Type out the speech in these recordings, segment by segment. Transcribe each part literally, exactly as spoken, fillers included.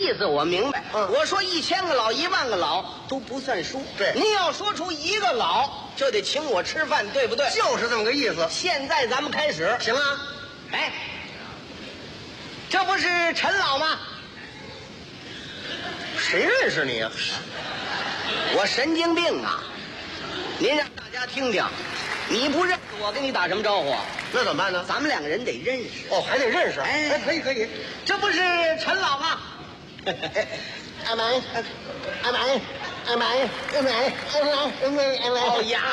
意思我明白。 嗯， 我说一千个老一万个老都不算数。 对， 您要说出一个老，就得请我吃饭，对不对？ 就是这么个意思。 现在咱们开始， 行啊。 哎，这不是陈老吗？ 谁认识你啊？ 我神经病啊！您让大家听听，你不认识我，跟你打什么招呼啊？ 那怎么办呢？ 咱们两个人得认识。 哦，还得认识。 哎， 哎，可以可以。 这不是陈老吗？ 阿满，阿满，阿满，阿满，阿满，阿满，阿满。 哦呀！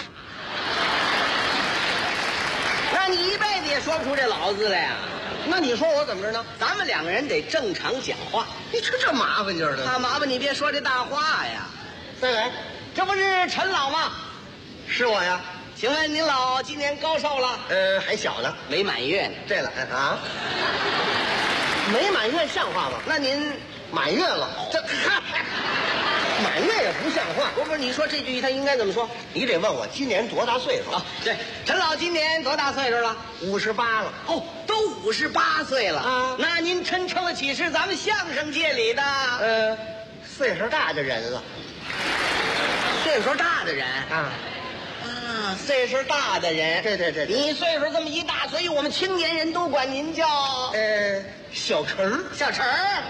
那你一辈子也说不出这老字来呀？ 那你说我怎么着呢？ 咱们两个人得正常讲话。 你这这麻烦劲儿的。 那麻烦你别说这大话呀。 再来， 这不是陈老吗？ 是我呀。 请问您老今年高寿了？ 呃，还小呢， 没满月呢。 对了啊，没满月像话吗？ 那您满月了，这满月也不像话。 不不，你说这句他应该怎么说？ 你得问我今年多大岁数啊？对，陈老今年多大岁数了？ 五十八了。 哦，都五十八岁了啊！ 那您真称得起是咱们相声界里的呃岁数大的人了。 岁数大的人啊。 啊，岁数大的人， 对对对， 你岁数这么一大，所以我们青年人都管您叫呃小陈儿， 小陈儿。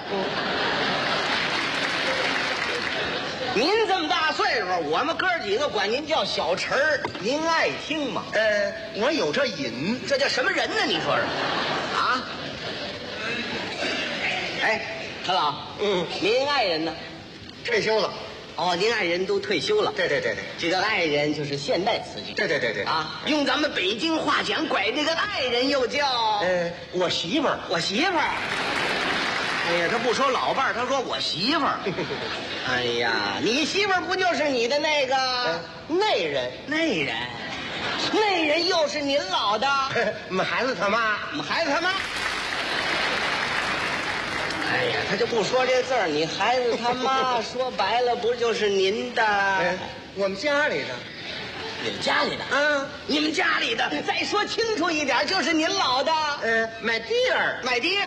嗯，您这么大岁数，我们哥几个管您叫小陈儿，您爱听吗？ 呃，我有这瘾， 这叫什么人呢？你说说，啊？哎，陈老， 嗯， 您爱人呢？ 退休了。 哦，您爱人都退休了。 对对对对， 这个爱人就是现代词句。 对对对对啊，用咱们北京话讲，拐这个爱人又叫呃我媳妇儿， 我媳妇儿。哎呀，他不说老伴儿，他说我媳妇儿。哎呀，你媳妇儿不就是你的那个、 呃、内人？ 内人，内人又是您老的。 我们孩子他妈， 我们孩子他妈。哎呀，他就不说这字儿，你孩子他妈说白了不就是您的？ 呃、我们家里的， 你们家里的啊， 你们家里的，再说清楚一点，就是您老的。 呃，my dear， my dear。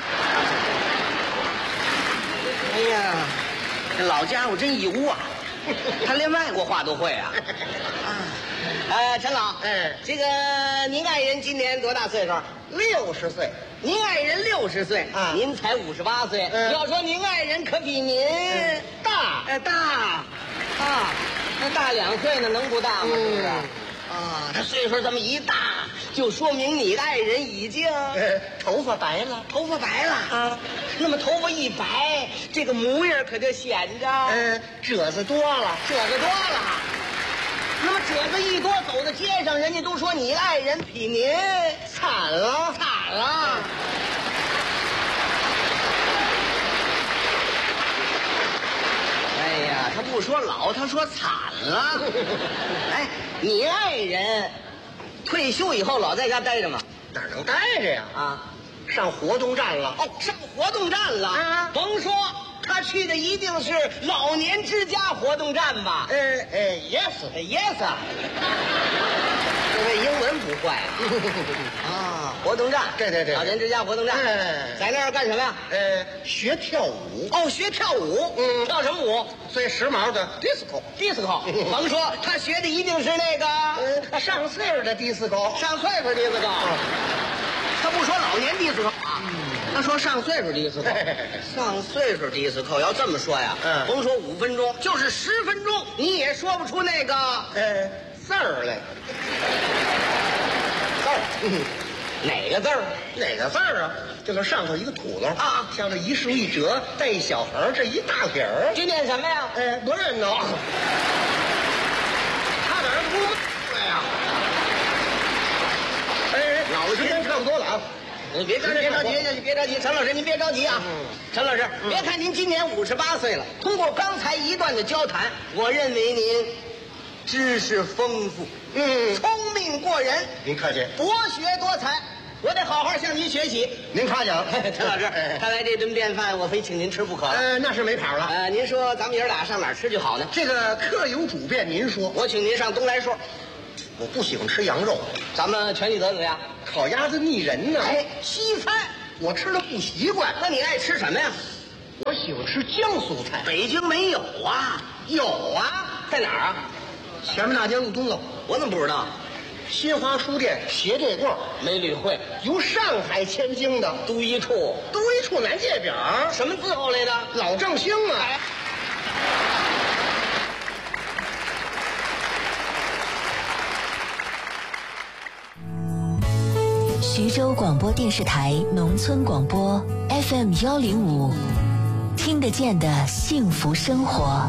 哎呀，这老家伙真油啊，他连外国话都会啊。啊，呃，陈老， 嗯， 这个您爱人今年多大岁数？ 六十岁。 您爱人六十岁啊， 您才五十八岁。 嗯， 要说您爱人可比您、 嗯、大， 呃，大，啊，那大两岁呢，能不大吗？是不是？啊，他岁数这么一大，就说明你的爱人已经呃头发白了， 头发白了啊。 那么头发一白，这个模样可就显着呃褶子多了， 褶子多了。那么褶子一多，走到街上，人家都说你的爱人比您惨了， 惨了。哎呀，他不说老，他说惨了。哎，你爱人退休以后老在家待着吗？ 哪能待着呀？ 啊， 上活动站了。 哦，上活动站了啊！ 甭说，他去的一定是老年之家活动站吧？ 呃呃 ，yes yes。这位英文不坏啊！活动站， 对对对， 老年之家活动站， 哎， 在那儿干什么呀？ 呃，学跳舞。 哦，学跳舞。 嗯， 跳什么舞？ 最时髦的 disco。disco。 甭说，他学的一定是那个呃上岁数的 disco。 上岁数 disco。他不说老年 disco 啊，他说上岁数 disco。上岁数 disco 要这么说呀， 嗯， 甭说五分钟，就是十分钟，你也说不出那个呃字儿来。 字儿，嗯，哪个字儿？ 哪个字儿啊？就是上头一个土漏啊， 像这一竖一折，带一小横，这一大撇儿。 这念什么呀？ 呃，不认得。 差点不明白呀！ 哎，脑子时间差不多了啊。 你别着急，别着急，你别着急，陈老师您别着急啊。嗯，陈老师，嗯、别看您今年五十八岁了，通过刚才一段的交谈，我认为您知识丰富， 嗯， 聪明过人。 您客气。 博学多才，我得好好向您学习。 您夸奖。 陈老师，看来这顿便饭我非请您吃不可了。 呃，那是没跑了。 呃，您说咱们爷俩上哪儿吃就好呢？ 这个客有主便，您说。 我请您上东来顺。 我不喜欢吃羊肉， 咱们全聚德怎么样？ 烤鸭子腻人呢。 哎，西餐我吃的不习惯。 那你爱吃什么呀？ 我喜欢吃江苏菜。 北京没有啊？ 有啊， 在哪儿啊？ 前面大街路东头， 我怎么不知道？ 新华书店斜对过， 没理会。 由上海迁京的都一处， 都一处南界表， 什么字号来的？ 老正兴啊。 哎徐州广播电视台农村广播 F M 幺零五，听得见的幸福生活。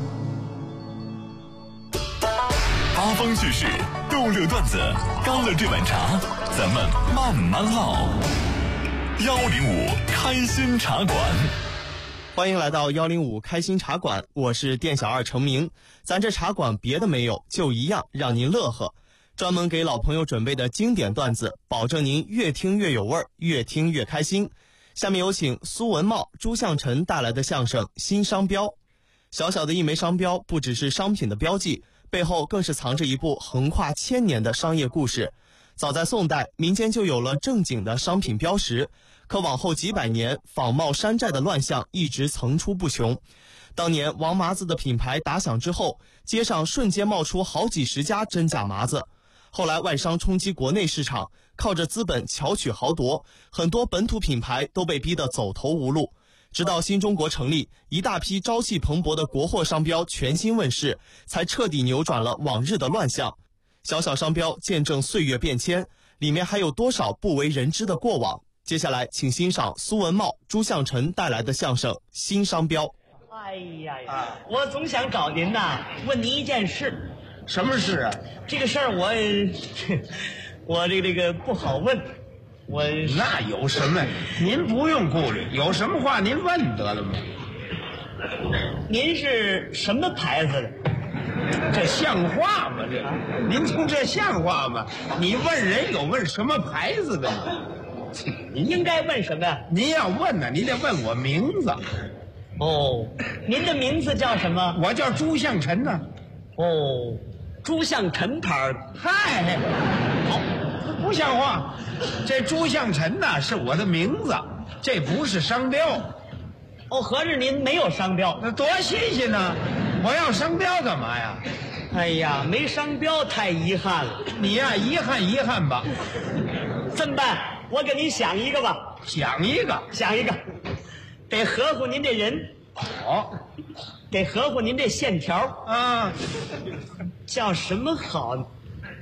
八方趣事，逗乐段子，干了这碗茶，咱们慢慢唠。幺零五开心茶馆， 欢迎来到幺零五开心茶馆，我是店小二程明。咱这茶馆别的没有，就一样让您乐呵。专门给老朋友准备的经典段子，保证您越听越有味儿，越听越开心。下面有请苏文茂、朱向臣带来的相声《新商标》。小小的一枚商标，不只是商品的标记，背后更是藏着一部横跨千年的商业故事。早在宋代，民间就有了正经的商品标识，可往后几百年，仿冒山寨的乱象一直层出不穷。当年王麻子的品牌打响之后，街上瞬间冒出好几十家真假麻子。后来外商冲击国内市场，靠着资本巧取豪夺，很多本土品牌都被逼得走投无路。直到新中国成立，一大批朝气蓬勃的国货商标全新问世，才彻底扭转了往日的乱象。小小商标见证岁月变迁，里面还有多少不为人知的过往？接下来请欣赏苏文茂、朱向臣带来的相声《新商标》。 哎呀呀，我总想找您呐，问您一件事。 什么事啊？ 这个事儿我，我这个这个不好问。我那有什么？您不用顾虑，有什么话您问得了吗？ 您是什么牌子的？ 这像话吗？这您听这像话吗？你问人有问什么牌子的吗？ 您应该问什么呀？ 您要问呢，您得问我名字。 哦，您的名字叫什么？ 我叫朱向臣呢。 哦，朱向臣牌。 嗨，好，不像话。这朱向臣呢是我的名字，这不是商标。 哦，合着您没有商标？ 那多新鲜呢！我要商标干嘛呀？ 哎呀，没商标太遗憾了。 你呀，遗憾遗憾吧。 这么办，我给您想一个吧。 想一个， 想一个，得合乎您这人。 好， 得合乎您这线条啊。 叫什么好呢？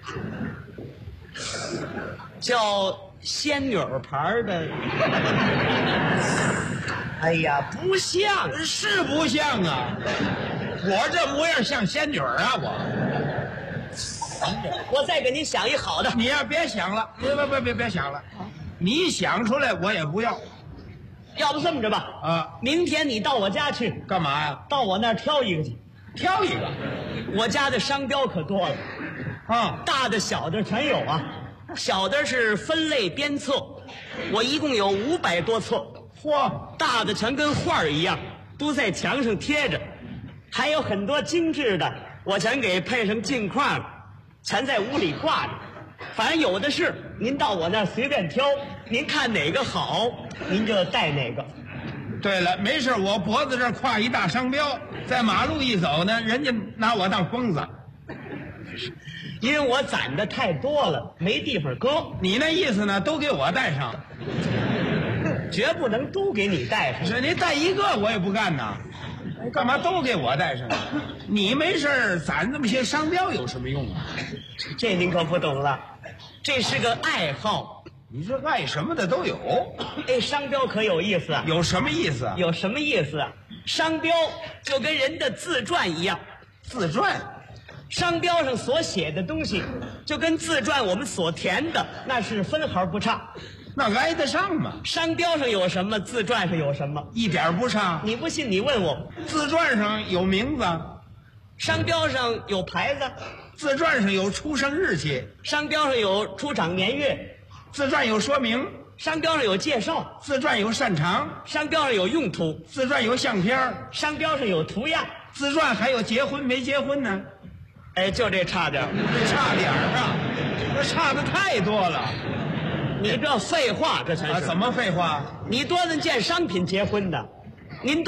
叫仙女牌的。哎呀，不像， 是不像啊！我这模样像仙女啊！我， 我再给您想一好的。 你呀，别想了，别别别别别想了，你想出来我也不要。 要不这么着吧， 啊， 明天你到我家去干嘛呀？ 到我那儿挑一个去， 挑一个。 我家的商标可多了， 啊， 大的小的全有啊。小的是分类编册，我一共有五百多册。 嚯， 大的全跟画儿一样，都在墙上贴着，还有很多精致的，我全给配上镜框了，全在屋里挂着。反正有的是，您到我那儿随便挑，您看哪个好，您就带哪个。 对了，没事，我脖子这儿挎一大商标，在马路一走呢，人家拿我当疯子。 因为我攒的太多了，没地方搁。 你那意思呢？都给我带上， 绝不能都给你带上。 是你带一个我也不干呐，干嘛都给我带上？你没事攒这么些商标有什么用啊？ 这您可不懂了，这是个爱好。 你说爱什么的都有。 这商标可有意思啊！ 有什么意思啊？ 有什么意思啊？商标就跟人的自传一样。 自传？ 商标上所写的东西，就跟自传我们所填的那是分毫不差。 那挨得上吗？ 商标上有什么，自传上有什么， 一点不差。 你不信你问我。 自传上有名字， 商标上有牌子， 自传上有出生日期， 商标上有出厂年月， 自传有说明， 商标上有介绍， 自传有擅长， 商标上有用途， 自传有相片， 商标上有图样， 自传还有结婚没结婚呢。 哎，就这差点， 这差点啊，这差的太多了。 你这废话，这才是、 啊、怎么废话？ 你多能见商品结婚的，您多